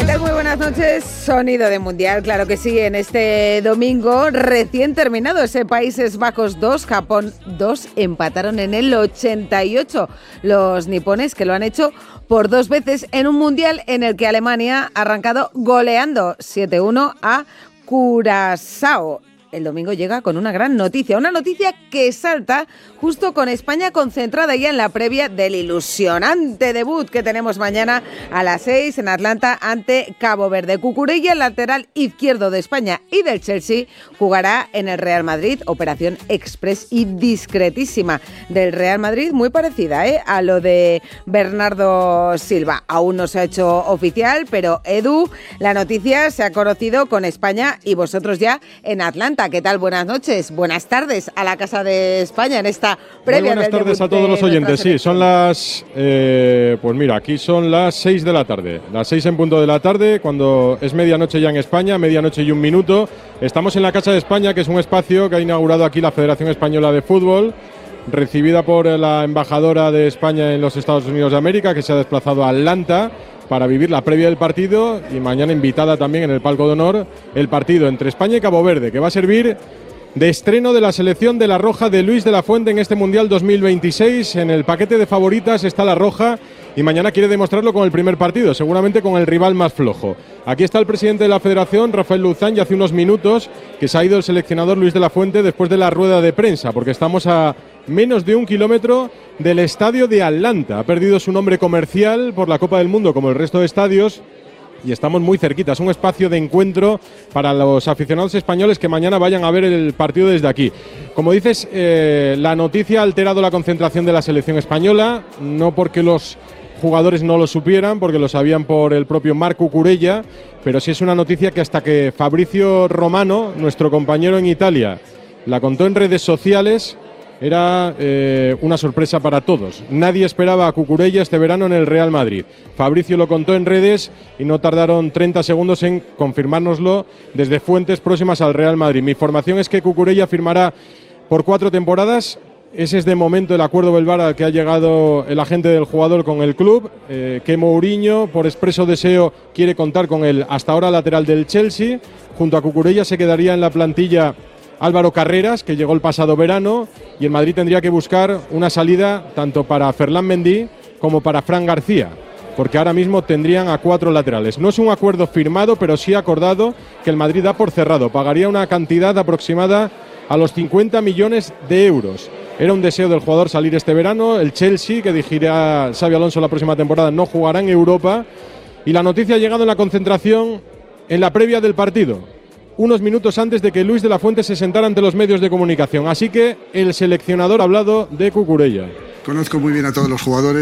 tal? Muy buenas noches. Sonido de Mundial, claro que sí, en este domingo recién terminado ese Países Bajos 2, Japón 2, empataron en el 88 los nipones, que lo han hecho por 2 veces en un Mundial en el que Alemania ha arrancado goleando 7-1 a Curazao. El domingo llega con una gran noticia, una noticia que salta justo con España concentrada ya en la previa del ilusionante debut que tenemos mañana a las 6 en Atlanta ante Cabo Verde. Cucurella, el lateral izquierdo de España y del Chelsea, jugará en el Real Madrid, operación express y discretísima del Real Madrid, muy parecida a lo de Bernardo Silva. Aún no se ha hecho oficial, pero Edu, la noticia se ha conocido con España y vosotros ya en Atlanta. ¿Qué tal? Buenas noches, buenas tardes a la Casa de España en esta previa. Muy buenas tardes a todos los oyentes. Sí, son las, pues mira, aquí son las 6 de la tarde, las 6 en punto de la tarde, cuando es medianoche ya en España, medianoche y 1 minuto. Estamos en la Casa de España, que es un espacio que ha inaugurado aquí la Federación Española de Fútbol, recibida por la embajadora de España en los Estados Unidos de América, que se ha desplazado a Atlanta para vivir la previa del partido, y mañana invitada también en el palco de honor el partido entre España y Cabo Verde, que va a servir de estreno de la selección de la Roja de Luis de la Fuente en este Mundial 2026. En el paquete de favoritas está la Roja y mañana quiere demostrarlo con el primer partido, seguramente con el rival más flojo. Aquí está el presidente de la Federación, Rafael Luzán, y hace unos minutos que se ha ido el seleccionador Luis de la Fuente después de la rueda de prensa, porque estamos a menos de 1 kilómetro del estadio de Atlanta. Ha perdido su nombre comercial por la Copa del Mundo, como el resto de estadios, y estamos muy cerquita. Es un espacio de encuentro para los aficionados españoles que mañana vayan a ver el partido desde aquí. Como dices, la noticia ha alterado la concentración de la selección española, no porque los jugadores no lo supieran, porque lo sabían por el propio Marc Cucurella, pero sí es una noticia que hasta que Fabrizio Romano, nuestro compañero en Italia, la contó en redes sociales, era una sorpresa para todos. Nadie esperaba a Cucurella este verano en el Real Madrid. Fabricio lo contó en redes y no tardaron 30 segundos en confirmárnoslo desde fuentes próximas al Real Madrid. Mi información es que Cucurella firmará por 4 temporadas. Ese es de momento el acuerdo verbal al que ha llegado el agente del jugador con el club, que Mourinho, por expreso deseo, quiere contar con el hasta ahora lateral del Chelsea. Junto a Cucurella se quedaría en la plantilla Álvaro Carreras, que llegó el pasado verano, y el Madrid tendría que buscar una salida tanto para Ferland Mendy como para Fran García, porque ahora mismo tendrían a 4 laterales. No es un acuerdo firmado, pero sí acordado, que el Madrid da por cerrado. Pagaría una cantidad aproximada a los 50 millones de euros. Era un deseo del jugador salir este verano. El Chelsea, que dirigirá Xabi Alonso la próxima temporada, no jugará en Europa. Y la noticia ha llegado en la concentración, en la previa del partido, unos minutos antes de que Luis de la Fuente se sentara ante los medios de comunicación. Así que el seleccionador ha hablado de Cucurella. Conozco muy bien a todos los jugadores.